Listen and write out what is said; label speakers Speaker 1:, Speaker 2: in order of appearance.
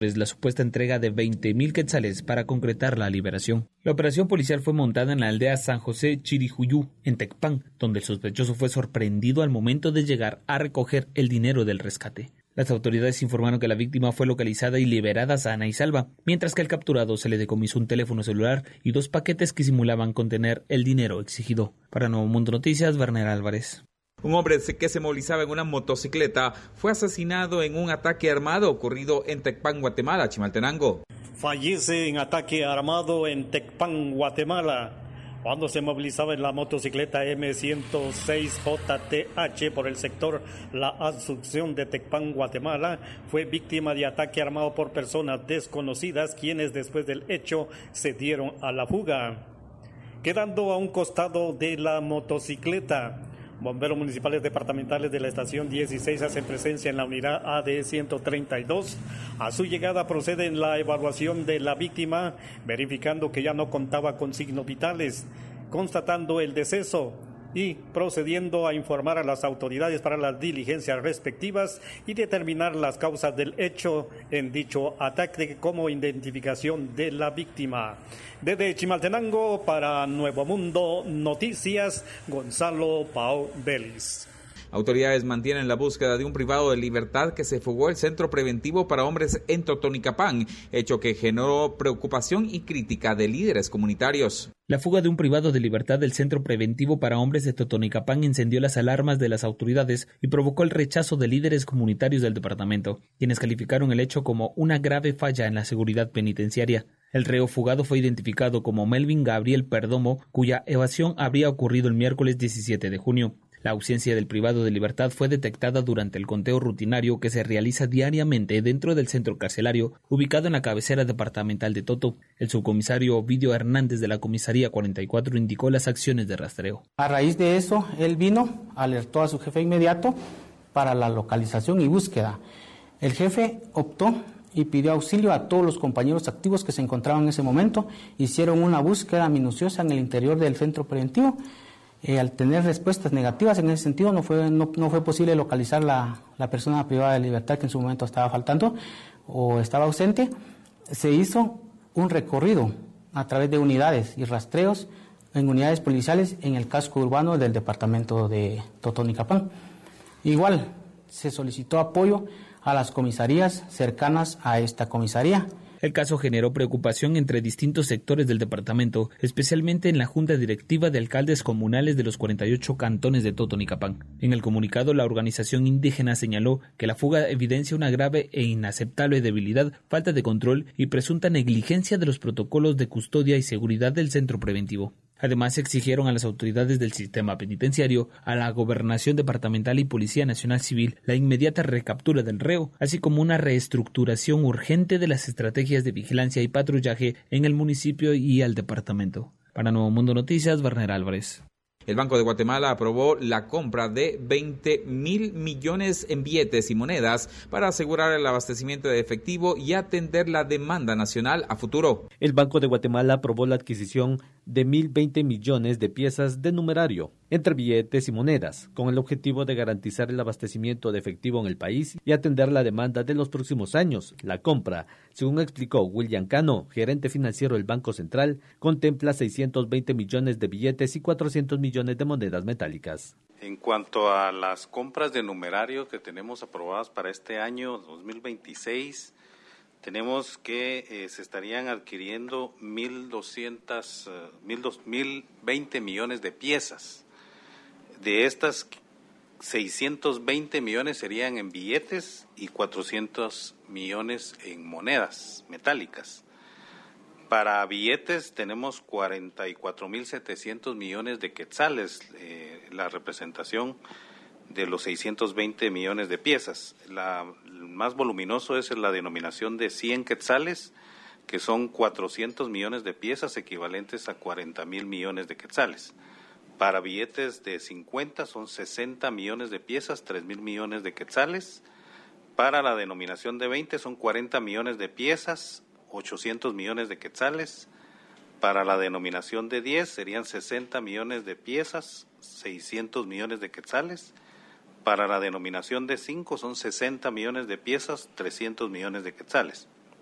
Speaker 1: la supuesta entrega de 20,000 quetzales para concretar la liberación. La operación policial fue montada en la aldea San José Chirijuyú, en Tecpan, donde el sospechoso fue sorprendido al momento de llegar a recoger el dinero del rescate. Las autoridades informaron que la víctima fue localizada y liberada sana y salva, mientras que al capturado se le decomisó un teléfono celular y 2 paquetes que simulaban contener el dinero exigido. Para Nuevo Mundo Noticias, Werner Álvarez.
Speaker 2: Un hombre que se movilizaba en una motocicleta fue asesinado en un ataque armado ocurrido en Tecpan, Guatemala. Chimaltenango.
Speaker 3: Fallece en ataque armado en Tecpan, Guatemala, cuando se movilizaba en la motocicleta M106JTH por el sector La Asunción de Tecpan, Guatemala. Fue víctima de ataque armado por personas desconocidas, quienes después del hecho se dieron a la fuga. Quedando a un costado de la motocicleta, bomberos municipales departamentales de la estación 16 hacen presencia en la unidad AD 132. A su llegada proceden la evaluación de la víctima, verificando que ya no contaba con signos vitales, constatando el deceso y procediendo a informar a las autoridades para las diligencias respectivas y determinar las causas del hecho en dicho ataque como identificación de la víctima. Desde Chimaltenango para Nuevo Mundo Noticias, Gonzalo Pau Vélez.
Speaker 2: Autoridades mantienen la búsqueda de un privado de libertad que se fugó del centro preventivo para hombres en Totonicapán, hecho que generó preocupación y crítica de líderes comunitarios.
Speaker 1: La fuga de un privado de libertad del centro preventivo para hombres de Totonicapán encendió las alarmas de las autoridades y provocó el rechazo de líderes comunitarios del departamento, quienes calificaron el hecho como una grave falla en la seguridad penitenciaria. El reo fugado fue identificado como Melvin Gabriel Perdomo, cuya evasión habría ocurrido el miércoles 17 de junio. La ausencia del privado de libertad fue detectada durante el conteo rutinario que se realiza diariamente dentro del centro carcelario, ubicado en la cabecera departamental de Toto. El subcomisario Ovidio Hernández de la Comisaría 44 indicó las acciones de rastreo.
Speaker 4: A raíz de eso, él vino, alertó a su jefe inmediato para la localización y búsqueda. El jefe optó y pidió auxilio a todos los compañeros activos que se encontraban en ese momento. Hicieron una búsqueda minuciosa en el interior del centro preventivo. Al tener respuestas negativas en ese sentido, no fue posible localizar la persona privada de libertad que en su momento estaba faltando o estaba ausente. Se hizo un recorrido a través de unidades y rastreos en unidades policiales en el casco urbano del departamento de Totonicapán. Igual se solicitó apoyo a las comisarías cercanas a esta comisaría.
Speaker 1: El caso generó preocupación entre distintos sectores del departamento, especialmente en la Junta Directiva de Alcaldes Comunales de los 48 cantones de Totonicapán. En el comunicado, la organización indígena señaló que la fuga evidencia una grave e inaceptable debilidad, falta de control y presunta negligencia de los protocolos de custodia y seguridad del centro preventivo. Además, exigieron a las autoridades del sistema penitenciario, a la Gobernación Departamental y Policía Nacional Civil la inmediata recaptura del reo, así como una reestructuración urgente de las estrategias de vigilancia y patrullaje en el municipio y al departamento. Para Nuevo Mundo Noticias, Werner Álvarez.
Speaker 2: El Banco de Guatemala aprobó la compra de 20,000 millones en billetes y monedas para asegurar el abastecimiento de efectivo y atender la demanda nacional a futuro.
Speaker 5: El Banco de Guatemala aprobó la adquisición de 1,020 millones de piezas de numerario entre billetes y monedas, con el objetivo de garantizar el abastecimiento de efectivo en el país y atender la demanda de los próximos años. La compra, según explicó William Cano, gerente financiero del Banco Central, contempla 620 millones de billetes y 400 millones de monedas metálicas.
Speaker 6: En cuanto a las compras de numerario que tenemos aprobadas para este año 2026, tenemos que se estarían adquiriendo 1,020 millones de piezas. De estas, 620 millones serían en billetes y 400 millones en monedas metálicas. Para billetes tenemos 44,700 millones de quetzales, la representación de los 620 millones de piezas. El más voluminoso es la denominación de 100 quetzales, que son 400 millones de piezas equivalentes a 40,000 millones de quetzales. Para billetes de 50 son 60 millones de piezas, 3,000 millones de quetzales. Para la denominación de 20 son 40 millones de piezas, 800 millones de quetzales. Para la denominación de 10 serían 60 millones de piezas, 600 millones de quetzales. Para la denominación de 5 son 60 millones de piezas, 300 millones de quetzales.